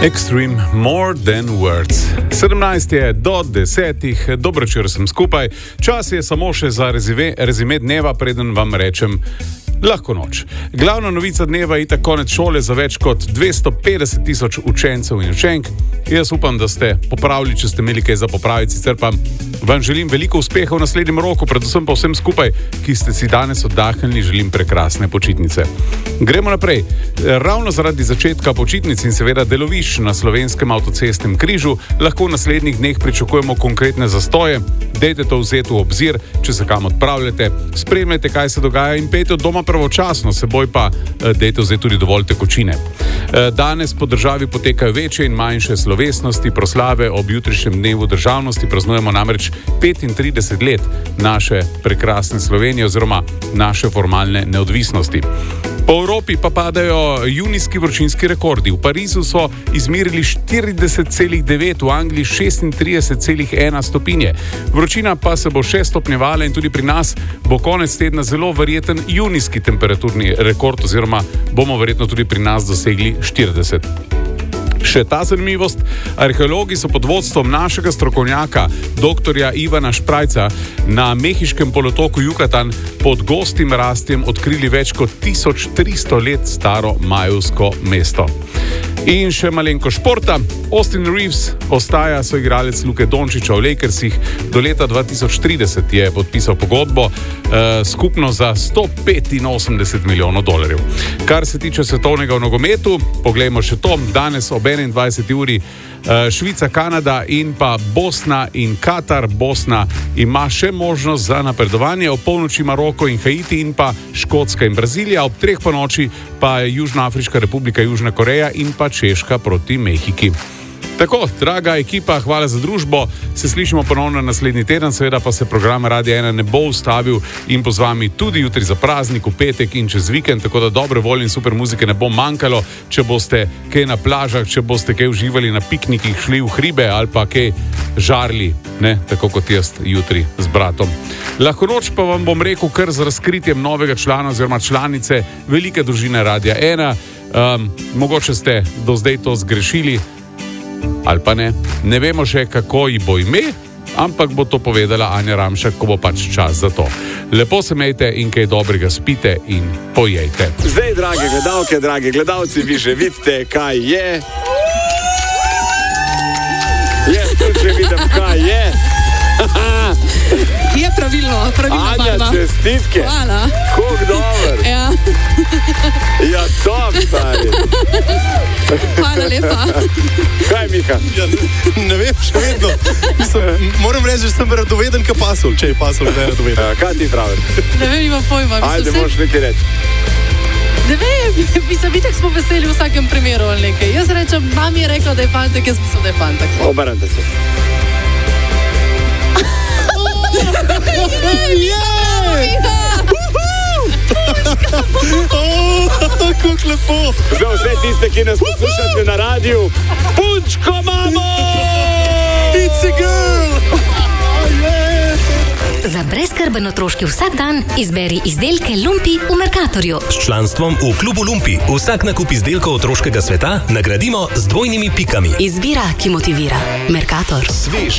Extreme More Than Words. 17 je do 10. Dobro večer sem skupaj. Čas je samo še za rezime dneva, preden vam rečem lahko noč. Glavna novica dneva je konec šole za več kot 250,000 učencev in učenk. Jaz upam, da ste popravili, če ste imeli kaj za popraviti, sicer pa vam želim veliko uspeha v naslednjem roku, predvsem pa vsem skupaj, ki ste si danes oddahnili, želim prekrasne počitnice. Gremo naprej. Ravno zaradi začetka počitnic in seveda delovišč na slovenskem avtocestnem križu lahko v naslednjih dneh pričakujemo konkretne zastoje. Dejte to vzeti v obzir, če se kam odpravljate, spremljajte, kaj se dogaja in pejte od doma pravočasno, seboj pa dejte vzeti tudi dovolj tekočine. Danes po državi potekajo večje in manjše slovesnosti, proslave ob jutrišnjem dnevu državnosti. Praznujemo namreč 35 let naše prekrasne Slovenije oziroma naše formalne neodvisnosti. Po Evropi pa padajo junijski vročinski rekordi. V Parizu so izmerili 40,9, v Angliji 36,1 stopinje. Vročina pa se bo še stopnjevala in tudi pri nas bo konec tedna zelo verjeten junijski temperaturni rekord oziroma bomo verjetno tudi pri nas dosegli 40. Še ta zanimivost, arheologi so pod vodstvom našega strokovnjaka, doktorja Ivana Šprajca, na mehiškem polotoku Jukatan pod gostim rastjem odkrili več kot 1300 let staro majevsko mesto. In še malenko športa. Austin Reeves ostaja soigralec Luke Dončića v Lakersih. Do leta 2030 je podpisal pogodbo skupno za $185 milijonov. Kar se tiče svetovnega v nogometu, poglejmo še to. Danes ob 21. uri Švica, Kanada in pa Bosna in Katar. Bosna ima še možnost za napredovanje, ob polnoči Maroko in Haiti in pa Škotska in Brazilija, ob 3 po noči pa Južnoafriška republika, Južna Koreja in pa Češka proti Mehiki. Tako, draga ekipa, hvala za družbo. Se slišimo ponovno naslednji teden, seveda pa se program Radia 1 ne bo ustavil in po z vami tudi jutri za praznik, v petek in čez vikend, tako da dobre volje in super muzike ne bo manjkalo. Če boste kaj na plažah, če boste kaj uživali na piknikih, šli v hribe ali pa kaj žarli, ne, tako kot jaz jutri z bratom. Lahko noč pa vam bom rekel kar z razkritjem novega člana oziroma članice velike družine Radia 1. Mogoče ste do zdaj to zgrešili, ali pa ne. Ne vemo še, kako ji bo ime, ampak bo to povedala Anja Ramšak, ko bo pač čas za to. Lepo se imejte in kaj dobrega spite in pojejte. Zdaj, drage gledalke, dragi gledalci, vi že vidite, kaj je. Jaz tudi že vidim, kaj je. Je pravilno Anja, barva. čestitke. Hvala. Kog dober. Ja. Ja, top, stari. Hvala lepa. Kaj, Miha? Ja, ne vem, še vedno. Moram reči, da sem radoveden, kaj pasol. Če je pasol, ne radoveden. Kaj ti pravi? Ne vem, ima pojma. Ajde, moraš nekaj reči. Ne vem, mislim, itak smo veseli v vsakem primeru ali nekaj. Jaz rečem, mami je rekla, da je fantek, jaz mislim, da je fantek. Obrnite se. Kako lepo. Za vse tiste, ki nas poslušate na radiju, punčko imamo! It's a girl! Za brezskrben otroški vsakdan izberi izdelke Lumpi v Mercatorju. S članstvom v klubu Lumpi vsak nakup izdelkov otroškega sveta nagradimo z 2 pikami. Izbira, ki motivira. Mercator.